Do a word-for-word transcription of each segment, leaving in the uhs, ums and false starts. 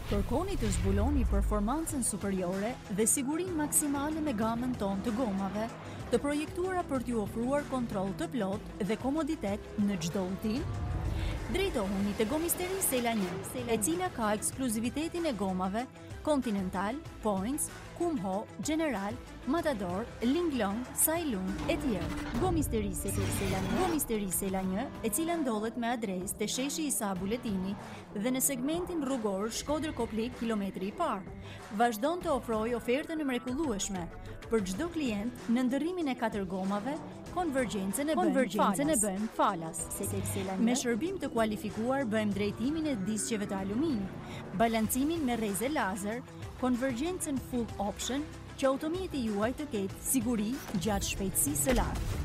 Kërkoni të zbuloni performancën superiore dhe sigurinë maksimale me gamën tonë të gomave, të projektuara për t'ju ofruar kontroll të plotë dhe komoditet në çdo udhtim. Drejtohuni te Gomisteri Sela një, e cila ka ekskluzivitetin e gomave Continental, Points, Kumho, General, Matador, Linglong, Sailung e tjerë. Gomisteri Sela një, Gomisteri Sela një, e cila ndodhet me adresë te sheshi Isa Buletini dhe në segmentin rrugor Shkodër Koplik kilometri i parë. Vazhdon të ofrojë ofertën e mrekullueshme për çdo klient në ndërrimin e katër gomave. Konvergjencën e bën bën falas. Me shërbim të kualifikuar bëjmë drejtimin e disqeve të aluminit, balancimin me rreze lazer, konvergjencën full option, që automjeti juaj të ketë siguri gjatë shpejtësisë së lartë.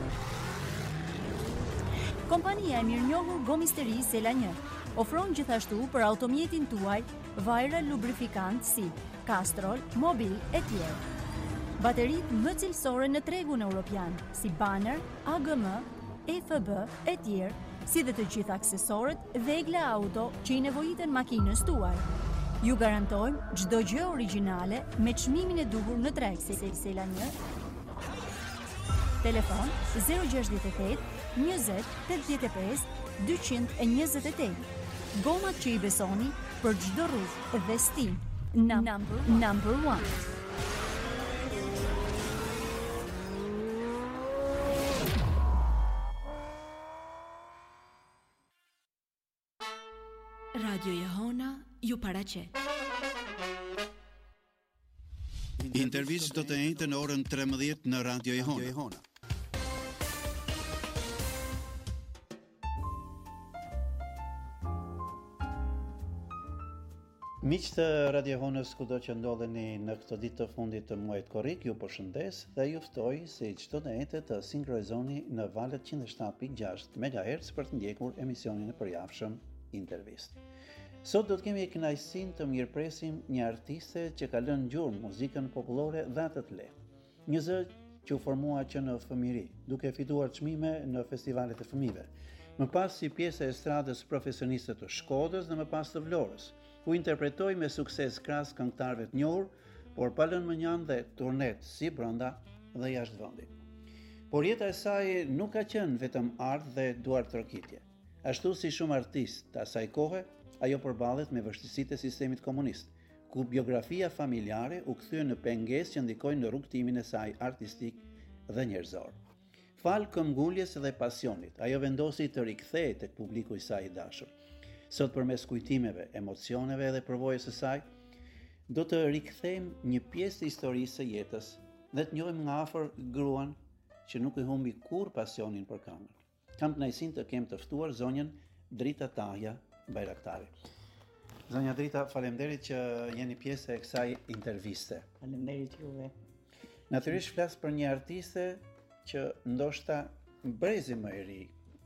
Kompania e mirënjohur Gomisteri Sela një ofron gjithashtu për automjetin tuaj vajra lubrifikant si Castrol, Mobil e tjerë. Baterit më cilësore në tregun europian, si Banner, A G M, E F B e tjerë, si dhe të gjitha aksesorët dhe egla auto që i nevojiten makinës tuaj. Ju garantojmë çdo gjë origjinale me çmimin e duhur në treg. Sela një. Telefon zero gjasht e tetë, njëzet, tetëdhjetë e pesë, dyqind e njëzet e tetë. Gomat që i besoni për çdo rrugë dhe stil. Number, number one. Radio Jehona ju paraqet. Intervistë do të njëjtë në orën tretëmbëdhjetë në Radio Jehona. Miq të Radio Jehonës, kudo që ndodheni në këtë ditë të fundit të muajit korrik, ju përshëndes dhe ju ftoj si çdo ditë të sinkronizoni në valët njëzet e shtatë pikë gjashtë megahertz për të ndjekur emisionin e përjavshëm Intervist. Sot do të kemi kënaqësinë të mirëpresim një artiste që ka lënë gjurmë muzikën popullore dhe atë të lehtë. Një zë që u formua që në fëmijëri, duke fituar çmime në festivalet e fëmijëve. Më pas si pjesë e estradës profesioniste të Shkodrës dhe më pas të Vlorës, ku interpretoi me sukses krahas këngëtarëve të njohur, por pa lënë mënjan dhe turnet si brenda dhe jashtë vendit. Por jeta e saj nuk ka qenë vetëm art dhe duar trokitje. Ashtu si shumë artistë të asaj kohe, ajo përballet me vështirësitë e sistemit komunist, ku biografia familjare u kthye në pengesë që ndikojnë në rrugtimin e saj artistik dhe njerëzor. Fal këmbguljes dhe pasionit, ajo vendosi të rikthehej tek publiku i saj i dashur. Sot përmes kujtimeve, emocioneve dhe përvojës së saj, do të rikthejmë një pjesë të historisë së jetës dhe të njohim nga afër gruan që nuk i humbi kurrë pasionin për këngën. Kam kënaqësinë të kem të ftuar zonjën Drita Tahja Bajraktari. Zonja Drita, faleminderit që jeni pjesë e kësaj interviste. Faleminderit juve. Natyrisht flas për një artiste që ndoshta brezi më i ri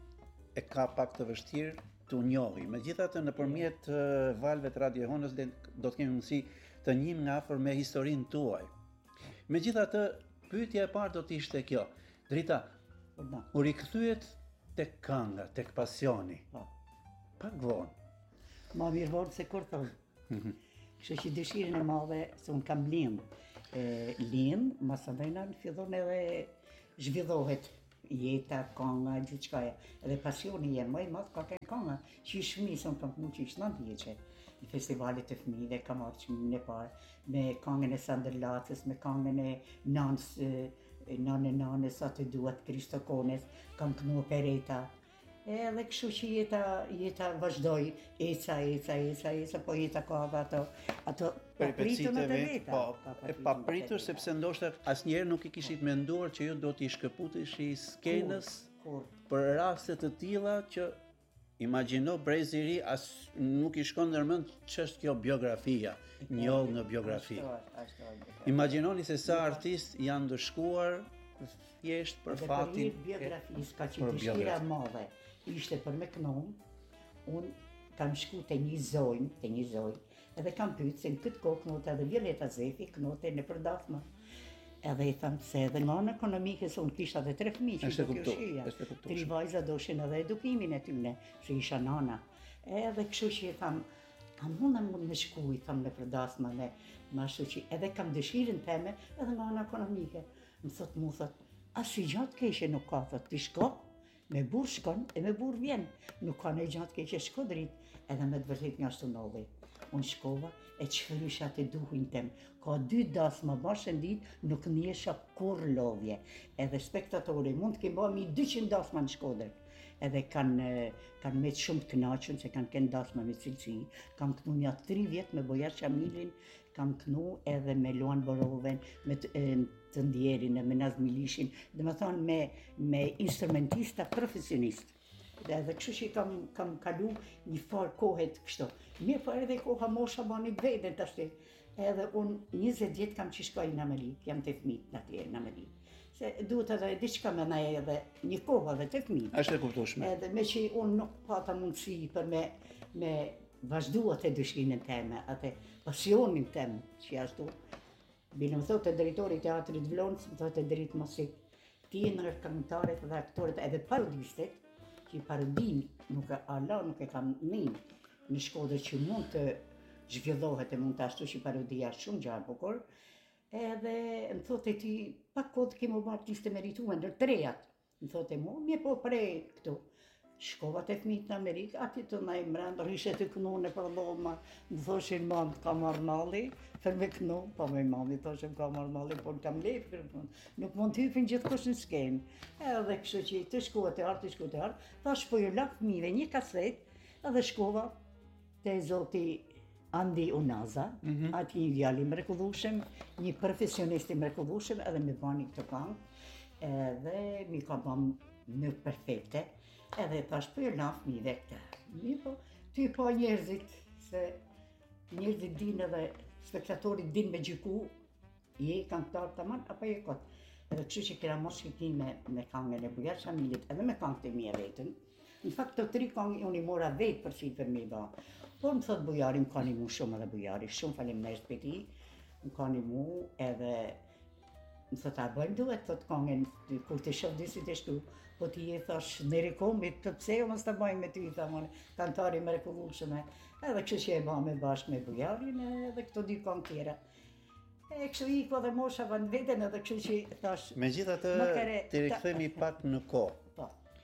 e ka pak të vështirë të njohë. Megjithatë, nëpërmjet valëve të Radio Jehonës do të kemi mundësi të njohim nga afër me historinë tuaj. Megjithatë, pyetja e parë do të ishte kjo. Drita, u rikthyet tek kënga, tek pasioni. Po. Pak vonë. Ma mirë vonë se kur thonë. Kështu që dëshirën e madhe se unë kam lind. E, lind, masadajna në fillon edhe zhvillohet jeta, kënga, gjithçkaja. Edhe pasioni jem më i madh ka kënë kënga. Që i shmisën kam punë që ishtë nëndë vjeqe. Në festivalit e fëmijëve kam marrë çmimin e parë, me këngën e Sandërlacës, me këngën e nanës, nanë e nanës, atë duat Kristokones, kam kënu opereta. Edhe kështu që jeta, jeta vazhdoj, eca, eca, eca, eca, po jeta ka ato, ato papritur në të veta. Po, e papritur sepse ndoshta asnjëherë nuk i kishit menduar që ju do t'i shkëputishi skenës Kur, kur. për raste të tilla që imagjino brezi i ri as nuk i shkon ndërmend ç'është kjo biografia, njoll në biografi. Imagjinoni se sa artistë janë ndëshkuar thjesht për fatin e biografisë ka që dëshira e madhe ishte për me kënon. Unë kam shku te një zonjë, te një zonjë, edhe kam pyet se në këtë kohë knote edhe Violeta Zefi knote në përdafma. Edhe i thamë se edhe nga në ekonomike se unë kisha dhe tre fëmijë që do kjo shia. Tri vajza doshin edhe edukimin e tyne, që isha nana. Edhe kështu që i thamë, a mund e mund me shku, i tham në përdasma me ma shoqi, edhe kam dëshirën teme, edhe nga ana ekonomike. Më thot mu, thot, as i gjatë keqe nuk ka, thot, ti shko, me burr shkon e me burr vjen. Nuk ka ne gjatë keqe, shko drit, edhe me të vërtet një ashtu ndodhi. Unë shkova e çfarysha të duhin tem. Ka dy dasma bashkë në ditë, nuk njesha kur lodhje. Edhe spektatori mund të kemë bëmi dyqind dasma në Shkodër. Edhe kanë kan me shumë të kënaqur se kanë kënë dasma me cilësi. Kam kënu një tri vjet me Bojar Shamilin, kam kënu edhe me Luan Boroven, me të, e, të ndjerin, me Naz Milishin, dhe me thonë me, me instrumentista profesionist. Dhe edhe kështu që kam, kam kalu një farë kohet kështu. Mirë po edhe koha mosha bani veten tash. Edhe unë njëzet vjet kam që shkoj në Amerikë, jam të fëmijët në atje në Amerikë. Se duhet edhe diçka me na edhe një kohë edhe të fëmijët. Është e kuptueshme. Edhe me që unë nuk pata mundësi për me, me vazhdu atë dëshirën teme, atë pasionin tem që ashtu. Bile më thotë drejtori i teatrit Vlonës, më thotë drejt mosi, ti në këngëtarët dhe aktorët edhe parodistet, që i parodin nuk e ala, nuk e kam nin në Shkodër që mund të zhvillohet e mund të ashtu që parodia shumë gjarë bukur, edhe më thotë ti pak kohë të kemo bërë artiste merituar ndër trejat. Më thotë mu, mje po prej këtu. Shkova të fëmijët në Amerikë, ati të na i mrendë, rrishe të kënu në përdoma, më thoshin mam, ka marrë malli, për me kënu, po me mami thoshin ka marrë malli, por në kam lepë, nuk mund të hypin gjithë kush në skenë. Edhe kështu që të shkova të artë, të shkova të artë, thash po ju la fëmijëve një kaset, edhe shkova të zoti Andi Unaza, mm -hmm. ati një djali mrekullueshëm, një profesionist i mrekullueshëm, edhe me bani këtë këngë, edhe mi ka bën në perfekte. Edhe thash po ju la fëmijëve këtë. Mirë po, ty po njerëzit, se njerëzit din edhe spektatorit din me gjyku, je këngëtar tamam apo je kot. Edhe kështu që kena mos shqiptim me, me këngën e Bojar Shamilit, edhe me këngët e mia vetën. Në fakt të tri këngë unë i mora vetë për si për me ba. Por më thot Bojari, më ka një mu shumë edhe Bojari, shumë faleminderit për ti, më ka një mu edhe më thot a bëjmë duhet, thot këngën, kur të shoh dysit e shtu, po ti e thash në rekomit, të pse jo mos të bëjmë me ty, thamon, kantari mrekullueshëm. Edhe kështu që e bëmë bashkë me Bojarin edhe këto dy këngë tjera. E kështu iko dhe mosha van veten edhe kështu që thash. Megjithatë, të rikthehemi pak në kohë. Po.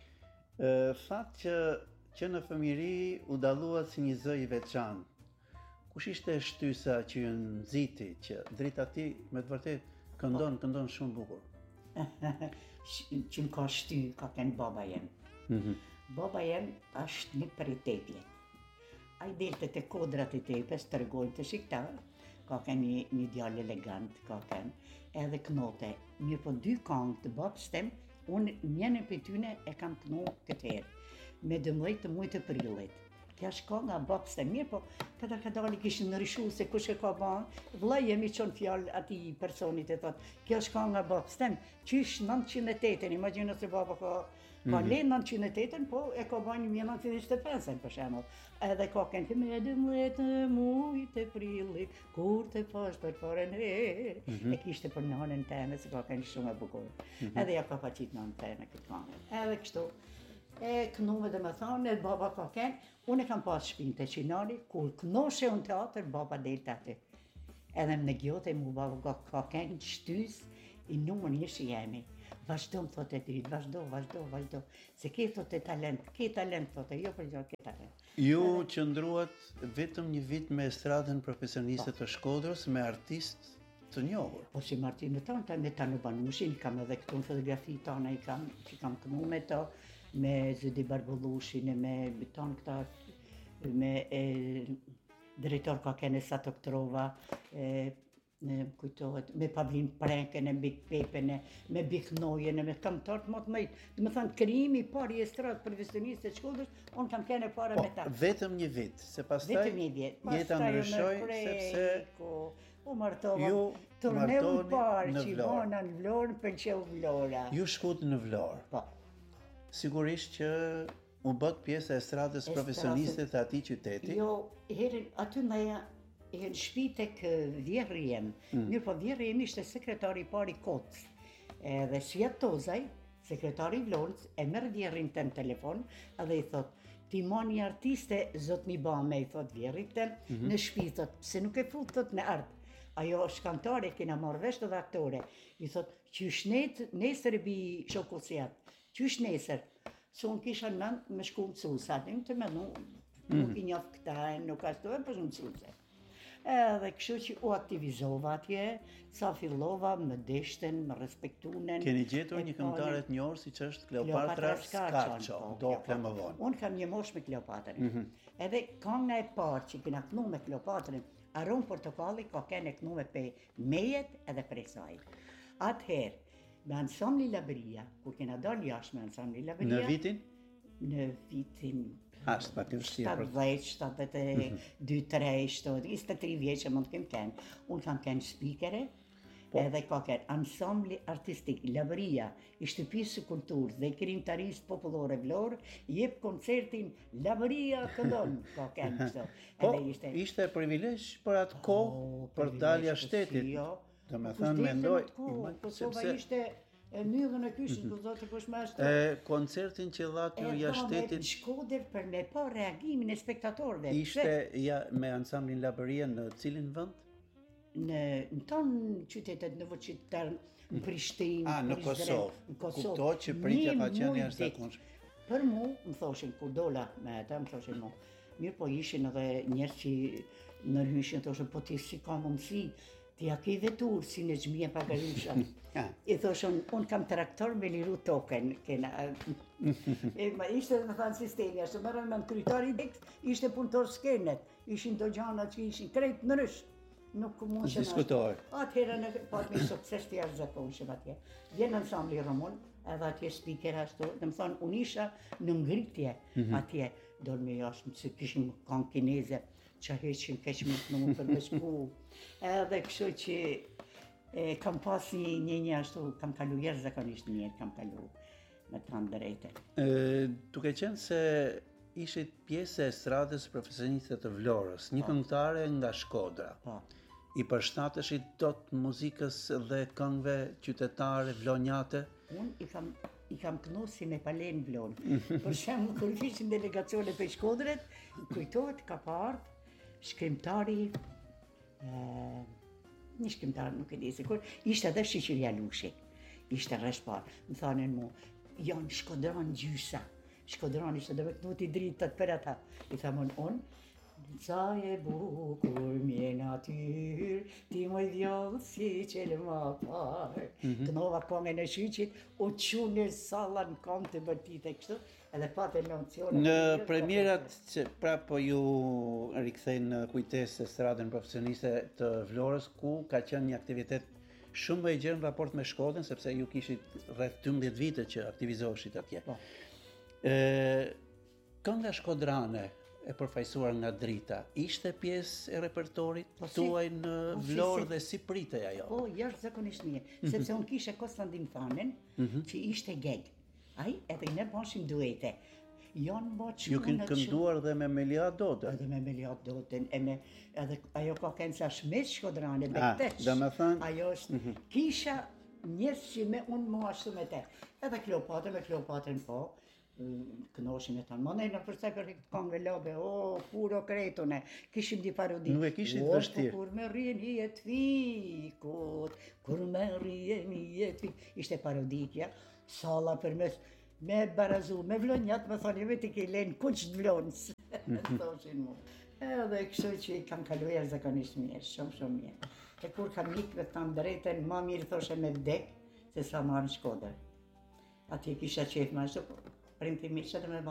Ë fakt që që në fëmijëri u dalluat si një zë i veçantë. Kush ishte shtysa që ju nxiti që drejt atij me të vërtet këndon, këndon shumë bukur? Që më ka shty, ka kënë baba jem. Mm -hmm. Baba jem është një për i tepje. A i delte të kodrat e tepes, të rgojnë të shiktarë, ka kënë një, një djallë elegant, ka kënë, edhe kënote. Mirë po dy këngë të babës tem, unë njën e për tyne e kam kënu këtë herë, me dëmdhejt të mujtë të prillit. Kja shka nga babës tem, mirë po këta këdali kishë në rishu se kush e ka banë, vëllai jemi qonë fjallë ati personit e thotë, kja shka nga babës tem, qysh nëntëqind e tetë, imagjinë se baba ka, ka mm-hmm. le nëntëqind e tetë, po e ka banë një nëntëqind e pesë për shemull. Edhe ka kënë, me dëmdhejt të mujtë të prillit, kur të pash për parën herë, mm-hmm. e kishte për nënën teme, se ka kënë shumë e bukur. Mm-hmm. Edhe ja ka paqit nënën teme këtë këngë. Edhe kështu. E kënume dhe me thonë, e baba ka kënë, unë e kam pas shpinë të qinari, kur kënoshe unë teatr, baba delta aty. Edhe më në gjote, mu baba ka kënë shtys, i numër një që jemi. Vazhdo më thote të dritë, vazhdo, vazhdo, vazhdo. Se ke thote talent, ke talent thote, jo për gjote ke talent. Ju qëndruat vetëm një vit me estradën profesioniste të Shkodrës, me artist të njohur. Po si Martin tonë, me ta në Banushin, kam edhe këtu në fotografi tona, i kam, që kam kënu me to, me Zedi Barbullushin, me tonë këta, me e, drejtor ka kene Sato Ktrova, e, ne kujtohet, me Pavlin Prenken, me Big Pepene, me Big Nojen, me kam tartë më të mëjtë. Dhe me thënë, krijimi i parë i estradë profesionistë të Shkodrës, unë kam kene para po, me ta. Vetëm një vit, se pastaj vetëm një vit. jeta ndryshoi sepse u martova. Ju turneun parë që i bona në Vlorë, pëlqeu Vlora. Ju shkut në Vlorë. Po. Sigurisht që u bët pjesë e estradës profesioniste të atij qyteti. Jo, herën aty ndaja në shtëpi tek vjerri jem. Mm. Mirë po vjerri jem ishte sekretari i parë i Kotës. Edhe si Tozaj, sekretari i Vlorës, e merr vjerrin tem telefon edhe i thot, ti ma një artiste, zot mi ba me, i thot vjerritën, mm -hmm. në shpi, thot, pse nuk e fut, thot, në art. Ajo është kantare, kena marrë vesh edhe aktore. I thot, qysh net, nesër e bi shokullësijat, qysh nesër? So unë kisha në mend me shku mësusa, një të me nu, nuk i njofë këta, nuk ashtu e për mësuse. Edhe kështu që u aktivizova atje, sa fillova, më deshten, më respektunen. Keni gjetur një këngëtare të njohur siç është Kleopatra Scarcho, do klemë vonë. Unë kam një mosh me Kleopatrën. Mm -hmm. Edhe kënga e parë që kena kënu me Kleopatrën, Aron Portokalli ka kene kënu me pe mejet edhe prej saj. Atëherë, me ansambli Labria, kur kena dalë jashtë me ansambli Labria. Në vitin? Në vitin Ashtë pa të vështirë. shtatëdhjetë, shtatëdhjetë e dy, tre, njëzet e tre vjeqe mund kem kenë. Unë kam kenë speakere, edhe ka kenë ansambli artistik, Labria, i shtëpisë së kulturës dhe i krimtarisë popullore Vlorë, jep koncertin Labria këndon, ka kenë kështu. Po, ishte privilegj për atë kohë, për dalja shtetit. Dhe me thënë, mendoj, Kosova ishte e mydhën e kyshit, ku zote kush me ashtë. Koncertin që dha ju ja shtetit... E Shkoder për me pa reagimin e spektatorëve. Ishte ja, me ansamblin Labria në cilin vënd? Në, në tonë qytetet në vëqytetar, në Prishtinë, A, në Kosovë. Në Kosovë. Kuptoj që pritja ka qenë jashtë zakonshme. Për mu, më thoshin, kur dola me ata, më thoshin mu, mirë po ishin edhe njerë që në hyshin, thoshin, po ti si ka mundësi, ti a ke vetur si në gjmije pagarusha. I thoshon, unë kam traktor me liru token, kena. E, ma ishte dhe me thanë sistemi, ashtë mërën me në kryetari deks, ishte punëtor skenet, ishin do gjana që ishin krejt në rësh. Nuk mund që diskutohet. Atëherë në pat me sukses të jashtë zakonshëm atje. Vjen ansambli Ramon, edhe atje speaker ashtu, dhe më thonë, unë isha në ngritje atje, dorë me jashtë, se kishim kanë kineze, që heqin keq me të nëmë për me shku. Edhe kështu që e, kam pasi një një ashtu, kam kalu jashtë zakonisht njërë, kam kalu me të kanë drejte. Duke qenë se ishit pjesë e estradës profesioniste të Vlorës, një këngëtare nga Shkodra. Pa. I përshtateshit dot muzikës dhe këngëve qytetare, vlonjate? Unë i kam, i kam kënu si me palen vlonë. Për shemë, kur vishin delegacione për Shkodret, kujtohet ka partë shkrimtari, e, një shkrimtari nuk e di sikur, ishte edhe Shiqirja Lushi, ishte rresh parë. Më thanin mu, janë Shkodran gjysa. Shkodran ishte dhe me kënu t'i dritët për ata. I thamon unë, sa e bukur mje natyrë, ti më djallë si qelë ma parë. Kënova kongën e Shqyqit, u qunë salla në kam të bërtit e kështu, edhe patë e nocionë. Në premierat që prapo ju rikthejnë në kujtesë estradën profesioniste të Vlorës, ku ka qenë një aktivitet shumë më i gjerë në raport me Shkodrën, sepse ju kishit rreth dymbëdhjetë vite që aktivizoheshit atje. Po. Kënga shkodrane e përfaqësuar nga Drita, ishte pjesë e repertorit po, si, tuaj në po, Vlorë si, dhe si pritej ajo? Po, jashtë zakonisht mirë, sepse unë kishe Konstantin Thanen, që ishte geg. Ai, edhe ne bashim duete. Janë më që... Ju kënë kënduar dhe me Melia Dodën? Edhe me Melia Dodën, e me, edhe ajo ka kënë sa shmes Shkodrane, bektesh. Dhe me thënë? Ajo është, kisha njës që me unë më ashtu me te. Edhe Kleopatra, me Kleopatrën po, kënoshim e tanë, më nejnë në përse për këtë kongë lobe, o, puro kretune, kishim di parodi. Nuk e kishit vështirë. Kur me rrien i e tvikut, kur me rrien i e tvikut, ishte parodikja, sala për mes, me barazu, me vlonjat, me thoni, me t'i ke lenë kuq të vlonës, thoshin mu. Edhe kështu që kam kaluar zakonisht mirë, shumë shumë mirë. E kur kam ikë me tham drejten, ma mirë thoshe me vdek, se sa marë në Shkodër. Ati kisha qef ma ashtu, premtimi që dhe me